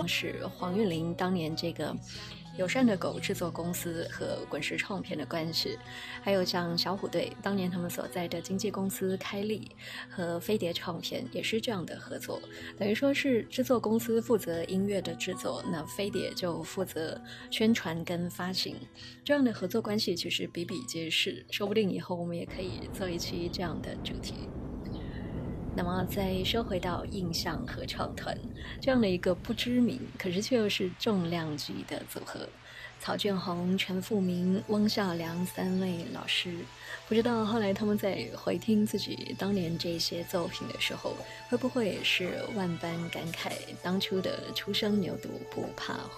是黄韵玲当年这个友善的狗制作公司和滚石唱片的关系，还有像小虎队当年他们所在的经纪公司开立和飞碟唱片也是这样的合作，等于说是制作公司负责音乐的制作，那飞碟就负责宣传跟发行，这样的合作关系其实比比皆是，说不定以后我们也可以做一期这样的主题。那么再说回到印象合唱团这样的一个不知名可是却又是重量级的组合，曹俊宏、陈复明、翁孝良三位老师，不知道后来他们在回听自己当年这些作品的时候，会不会也是万般感慨当初的初生牛犊不怕